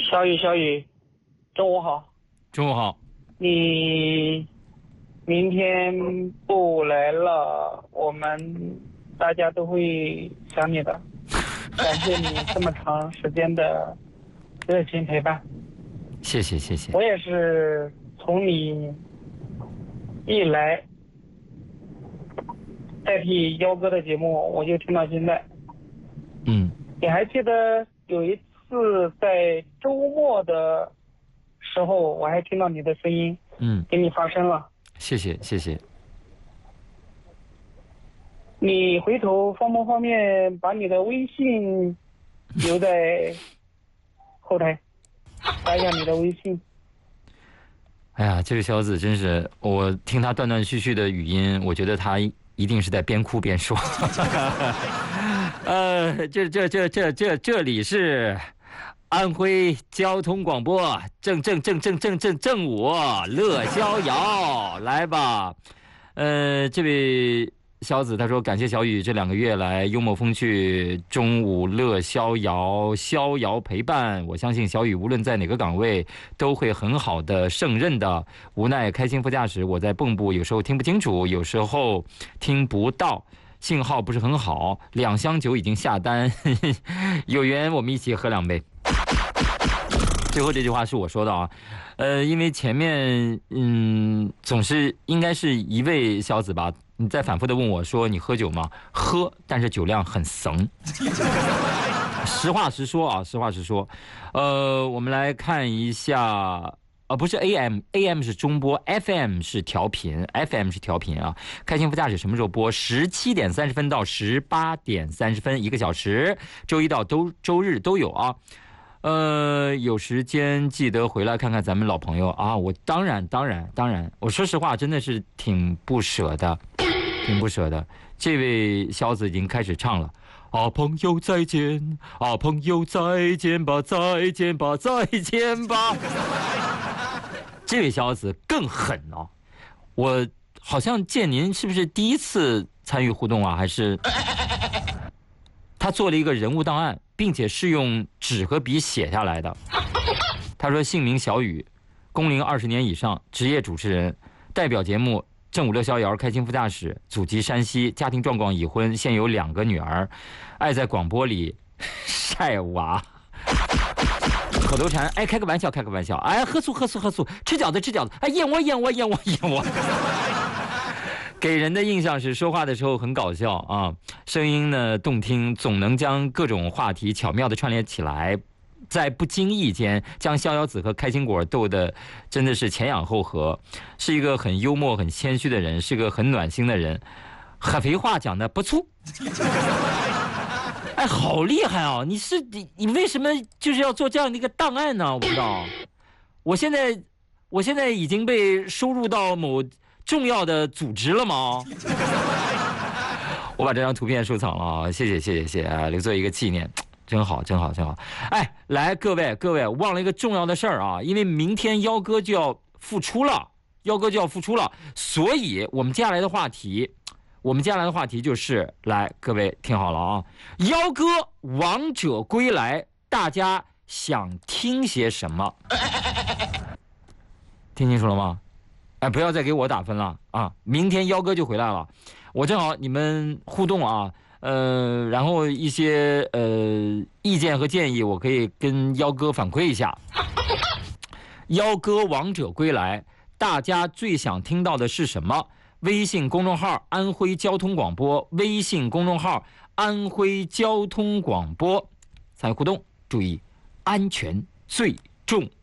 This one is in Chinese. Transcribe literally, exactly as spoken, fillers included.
小雨，小雨，中午好。 中午好。 你明天不来了，我们大家都会想你的。感谢你这么长时间的热情陪伴。 谢谢谢谢。 我也是从你一来代替幺哥的节目，我就听到现在。 嗯。 你还记得有一次在周末的时候，我还听到你的声音， 嗯， 给你发声了。 谢谢谢谢。 你回头方不方便把你的微信留在后台，发一下你的微信。 哎呀，这个小子真是，我听他断断续续的语音，我觉得他一定是在边哭边说。呃，这这这这这这里是安徽交通广播，正正正正正正正午乐逍遥，来吧。呃，这位小子他说，感谢小雨这两个月来幽默风趣，中午乐逍遥，逍遥陪伴。我相信小雨无论在哪个岗位都会很好的胜任的。无奈开心副驾驶，我在蚌埠，有时候听不清楚，有时候听不到，信号不是很好。两箱酒已经下单，呵呵，有缘我们一起喝两杯。最后这句话是我说的啊，呃，因为前面嗯总是应该是一位小子吧，你再反复的问我说你喝酒吗？喝，但是酒量很怂。实话实说啊，实话实说。呃，我们来看一下，呃，不是 A M，A M 是中波 ，F M 是调频 ，F M 是调频啊。开心副驾驶什么时候播？十七点三十分到十八点三十分，一个小时，周一到周周日都有啊。呃，有时间记得回来看看咱们老朋友啊！我当然当然当然，我说实话，真的是挺不舍的，挺不舍的。这位小子已经开始唱了。啊，朋友再见，啊，朋友再见吧，再见吧，再见吧。这位小子更狠哦！我好像见您是不是第一次参与互动啊？还是他做了一个人物档案，并且是用纸和笔写下来的。他说姓名小雨，工龄二十年以上，职业主持人，代表节目正午乐逍遥，开心副驾驶，祖籍山西，家庭状况已婚，现有两个女儿，爱在广播里晒娃。口头禅，哎，开个玩笑，开个玩笑，哎，喝醋，喝醋，喝醋，吃饺子，吃饺子，哎，燕窝，燕窝，燕窝，燕窝。给人的印象是说话的时候很搞笑啊，声音呢动听，总能将各种话题巧妙地串联起来，在不经意间将逍遥子和开心果逗得真的是前仰后合，是一个很幽默、很谦虚的人，是个很暖心的人，合肥话讲的不错。哎，好厉害啊！你是你你为什么就是要做这样的一个档案呢？我不知道，我现在我现在已经被收入到某重要的组织了吗？我把这张图片收藏了啊，谢谢谢谢谢谢，留作一个纪念，真好真好真好。哎，来各位各位，忘了一个重要的事儿啊，因为明天幺哥就要复出了，幺哥就要复出了，所以我们接下来的话题，我们接下来的话题就是，来各位听好了啊，幺哥王者归来，大家想听些什么？听清楚了吗？哎，不要再给我打分了啊！明天幺哥就回来了，我正好你们互动啊，呃，然后一些呃意见和建议，我可以跟幺哥反馈一下。幺哥王者归来，大家最想听到的是什么？微信公众号安徽交通广播，微信公众号安徽交通广播，参与互动，注意安全最重